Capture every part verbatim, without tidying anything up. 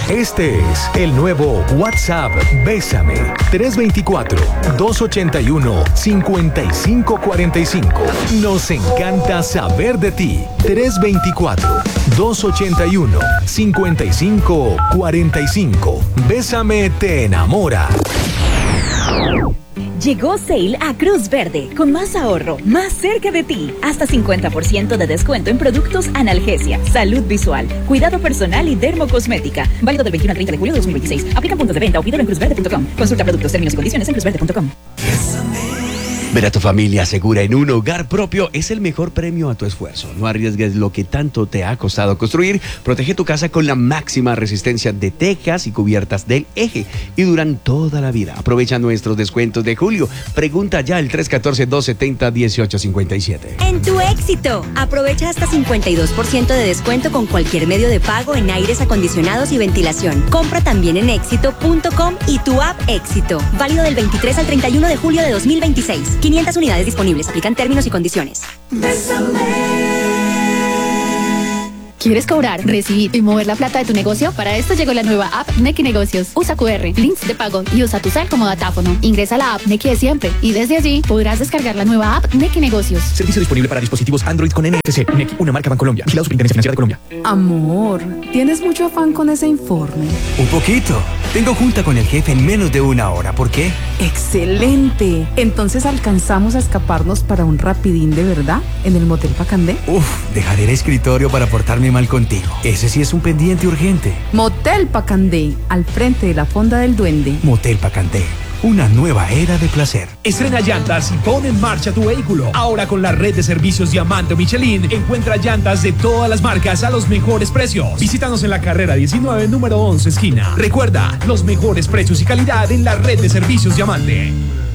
Este es el nuevo WhatsApp Bésame. tres dos cuatro, dos ocho uno, cinco cinco cuatro cinco. Nos encanta saber de ti. tres dos cuatro, dos ocho uno, cinco cinco cuatro cinco. Bésame te enamora. Llegó Sale a Cruz Verde, con más ahorro, más cerca de ti. Hasta cincuenta por ciento de descuento en productos analgesia, salud visual, cuidado personal y dermocosmética. Válido del veintiuno al treinta de julio de dos mil veintiséis. Aplica puntos de venta o pídelo en cruz verde punto com. Consulta productos, términos y condiciones en cruz verde punto com. Ver a tu familia segura en un hogar propio es el mejor premio a tu esfuerzo. No arriesgues lo que tanto te ha costado construir. Protege tu casa con la máxima resistencia de tejas y cubiertas del Eje y duran toda la vida. Aprovecha nuestros descuentos de julio. Pregunta ya el tres uno cuatro, dos siete cero, uno ocho cinco siete. En tu Éxito, aprovecha hasta cincuenta y dos por ciento de descuento con cualquier medio de pago en aires acondicionados y ventilación. Compra también en éxito punto com y tu app Éxito. Válido del veintitrés al treinta y uno de julio de dos mil veintiséis. quinientas unidades disponibles. Aplican términos y condiciones. ¿Quieres cobrar, recibir y mover la plata de tu negocio? Para esto llegó la nueva app Nequi Negocios. Usa cu erre, links de pago y usa tu cel como datáfono. Ingresa a la app Nequi de siempre y desde allí podrás descargar la nueva app Nequi Negocios. Servicio disponible para dispositivos Android con N F C. Nequi, una marca Bancolombia. Vigilado Superintendencia Financiera de Colombia. Amor, ¿tienes mucho afán con ese informe? Un poquito. Tengo junta con el jefe en menos de una hora. ¿Por qué? ¡Excelente! Entonces alcanzamos a escaparnos para un rapidín de verdad en el Motel Pacandé. Uf, dejaré el escritorio para portarme mal contigo. Ese sí es un pendiente urgente. Motel Pacandé, al frente de la Fonda del Duende. Motel Pacandé, una nueva era de placer. Estrena llantas y pon en marcha tu vehículo. Ahora con la red de servicios Diamante o Michelin, encuentra llantas de todas las marcas a los mejores precios. Visítanos en la carrera diecinueve, número once, esquina. Recuerda, los mejores precios y calidad en la red de servicios Diamante.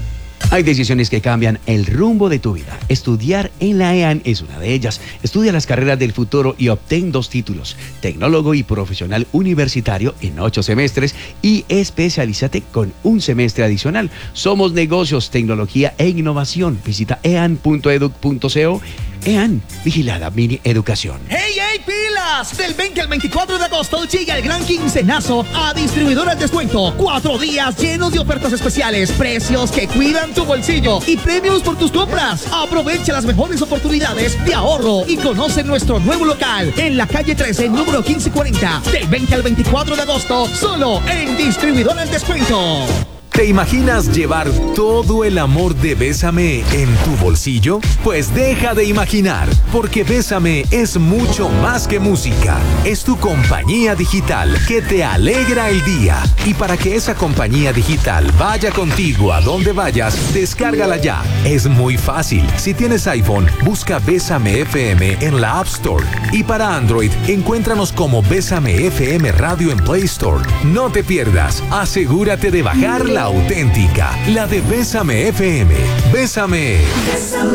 Hay decisiones que cambian el rumbo de tu vida. Estudiar en la E A N es una de ellas. Estudia las carreras del futuro y obtén dos títulos, tecnólogo y profesional universitario en ocho semestres y especialízate con un semestre adicional. Somos negocios, tecnología e innovación. Visita e a n punto edu punto co. E A N, vigilada Mini Educación. ¡Hey, hey, pilas! Del veinte al veinticuatro de agosto llega el gran quincenazo a Distribuidora al Descuento. Cuatro días llenos de ofertas especiales, precios que cuidan tu bolsillo y premios por tus compras. Aprovecha las mejores oportunidades de ahorro y conoce nuestro nuevo local en la calle trece, número quince cuarenta. Del veinte al veinticuatro de agosto, solo en Distribuidora al Descuento. ¿Te imaginas llevar todo el amor de Bésame en tu bolsillo? Pues deja de imaginar, porque Bésame es mucho más que música. Es tu compañía digital que te alegra el día. Y para que esa compañía digital vaya contigo a donde vayas, descárgala ya. Es muy fácil. Si tienes iPhone, busca Bésame F M en la App Store. Y para Android, encuéntranos como Bésame F M Radio en Play Store. No te pierdas. Asegúrate de bajar la auténtica, la de Bésame F M. Bésame.